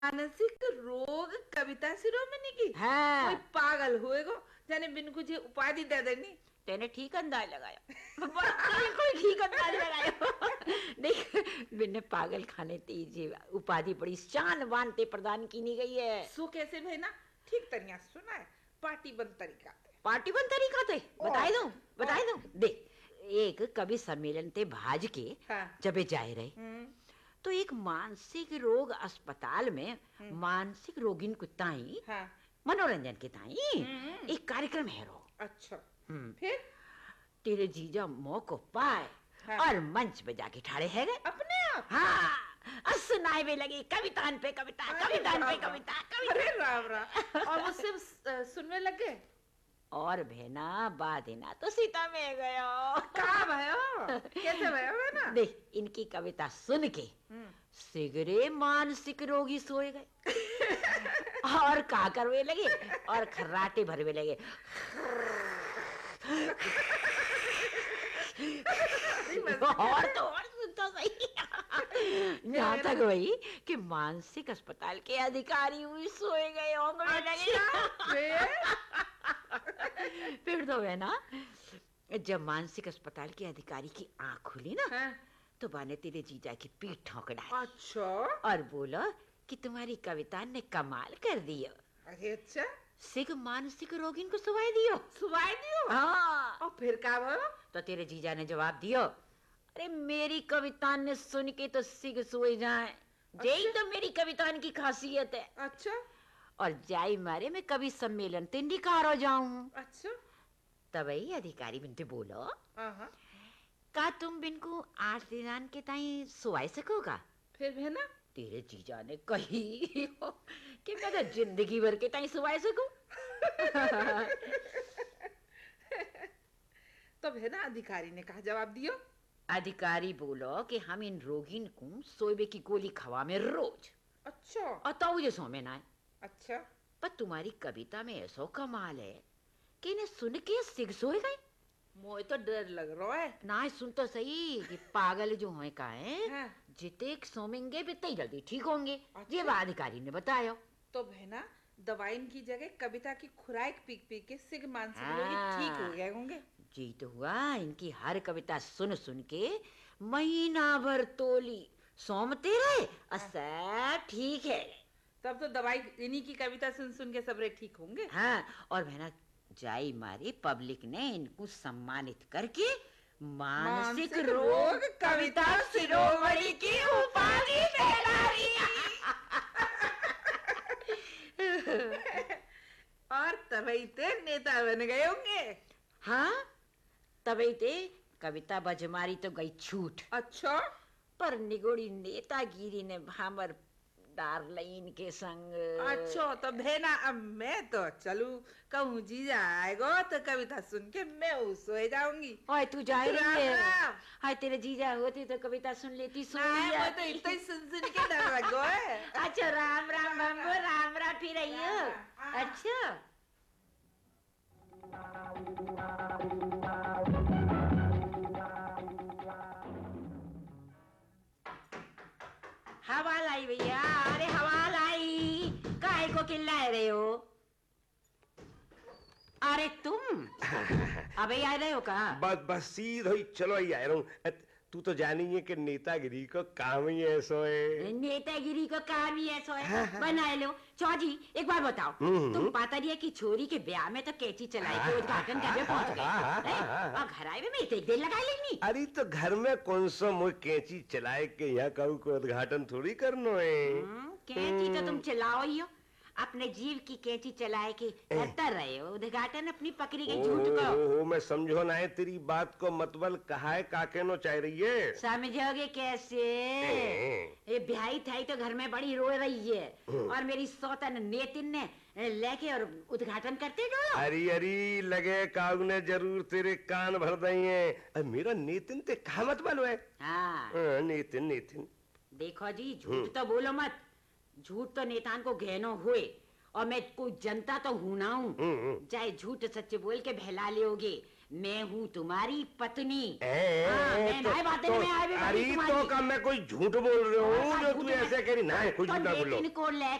मानसिक रोग कविता शिरोमणि की। कोई हाँ, पागल हुएगो जाने बिन कुछ उपाधि दे देनी। तेने ठीक अंदाज लगाया। बिल्कुल ठीक अंदाज लगाया। देख, बिन्ने पागल खाने तीजी उपाधि बड़ी शान बान ते प्रदान की नहीं गई है। सो कैसे भाई ना ठीक तरिया सुना है पार्टी बंद तरीका थे। पार्टी बन तरीका थे और बताए दूं देख, एक कवि सम्मेलन ते भाज के हाँ। जबे जाए रहे तो एक मानसिक रोग अस्पताल में मानसिक रोगिन को ताई हाँ। मनोरंजन के ताई हम्म। एक कार्यक्रम है रो। अच्छा। हम्म, फिर तेरे जीजा मौको पाए हाँ। और मंच पे जाके ठाड़े है गए। अपने आप। हाँ, और सुनाए भी लगी कवितान पे कविता, अरे कवितान पे राम राम। कविता, अरे कविता। राम राम। और वो सिर्फ सुनने लग गए। और भेना बादेना तो सीता में गयो। कहाँ भयो कैसे भयो है ना। देख, इनकी कविता सुन के सिगरे मानसिक रोगी सोए गए और का करवे लगे और खर्राटे भरवे लगे। और सुनता सही। यहाँ तक वही कि मानसिक अस्पताल के अधिकारी भी सोए गए होंगे लगे। फिर तो है ना, जब मानसिक अस्पताल के अधिकारी की आंख खुली ना हाँ। तो बाने तेरे जीजा की पीठ ठोक डाली अच्छा। और बोला कि तुम्हारी कविता ने कमाल कर दियो। अरे अच्छा। सिग मानसिक रोगिन को सुवाई दियो। सुवाई दियो। हाँ। और फिर क्या भयो। तो तेरे जीजा ने जवाब दियो, अरे मेरी कविता ने सुन के तो सिग सोए जाए, यही अच्छा? तो मेरी कविता की खासियत है। अच्छा। और जाई मारे मैं कवि सम्मेलन ते निकार हो जाऊं। अच्छा। तभी अधिकारी बिनते बोलो, हाँ। का तुम बिन को 8 दिन के ताई सुवाई सकोगा। फिर है ना। तेरे जीजा ने कही कि मैं तो जिंदगी भर के ताई सुवाई सकूं। तब है ना अधिकारी ने कहा जवाब दियो। अधिकारी बोलो कि हम इन रोगिन को सोए की गोली खवा में रोज अच्छा। और तो ये सो में ना है। अच्छा। पर तुम्हारी कविता में ऐसा कमाल है कि इन्हें सुन के सिग सोए गए। मोए तो डर लग रहा है। ना सुन तो सही कि पागल जो है का है हाँ। जिते सोमेंगे भी तई जल्दी ठीक होंगे। अच्छा। ये बात अधिकारी ने बताया। तो है ना दवाई की जगह कविता की खुराक पी पी के सिग मानसिक रोगी हाँ। ठीक हो गए होंगे। जी तो हुआ, इनकी हर कविता सुन सुन के महीना भर तोली सोमते रहे। सब ठीक है। तब तो दवाई इन्हीं की कविता सुन सुन के सबरे ठीक होंगे। हाँ, और मेहनत जाई मारी पब्लिक ने इनको सम्मानित करके मानसिक रोग कविता शिरोमणि की उपाधि दिला दी। और तभी ते नेता बन गए होंगे। हाँ, तभी ते कविता बजमारी तो गई छूट। अच्छा। पर निगोड़ी नेतागिरी ने भामर डार्लिन के संग। अच्छा तो भेना अब मैं तो चलू कहूँ जीजा आएगो तो कविता सुन के मैं सोए जाऊंगी। ओए तू जाए राम रही है। राम। हाय, तेरे जीजा होती तो कविता सुन लेती, सुन नहीं, लिया। मैं तो इतना ही सुन सुन के डर लग गया है। अच्छा, राम राम बम्बो, राम राम फिर आइयो। राम, राम। अच्छा, हवा लाई भैया, अरे हवा लाई, काहे को चिल्ला रहे हो। अरे तुम अबे आ रहे हो का। बस बस सीधा ही चलो ही आ रहा हूँ। तू तो जानी है कि नेतागिरी को काम ही ऐसा है। नेतागिरी का काम ही ऐसा है। बना लो चौजी, एक बार बताओ, तुम पातरिया की छोरी के ब्याह में तो कैची चलाई के उद्घाटन करने पहुंच गए और घर आए में एक देर लगा लेनी। अरे तो घर में कौन सा मुझे कैंची चलाए के यहाँ कहूँ को उद्घाटन थोड़ी करना है। कैची तो तुम चलाओ ही हो, अपने जीव की कैची चलाए के करता रहे हो उद्घाटन अपनी पकड़ी गई झूठ को। मैं समझो ना है तेरी बात को, मतबल कहा है काके नो चाह रही है। समझोगे कैसे। ये ब्याही थाई तो घर में बड़ी रो रही है और मेरी सौतन नेतिन ने लेके और उद्घाटन करते डोलो। अरे अरे लगे काऊ ने जरूर तेरे कान भर दई है। मेरा नेतिन ते कहा मतबल है। हाँ, नेतिन नेतिन देखो जी, झूठ तो बोलो मत। झूठ तो नेतान को गहनो हुए और मैं कोई जनता तो हूं ना हूं। चाहे झूठ सच बोल के बहला लोगे, मैं हूँ तुम्हारी पत्नी। मैं नहीं बातें में आए भी बड़ी अरे तुम्हारी। तो का मैं कोई झूठ बोल रहा हूँ जो तू ऐसे कह रही ना कुछ तो ना बोलो। लेकिन को ले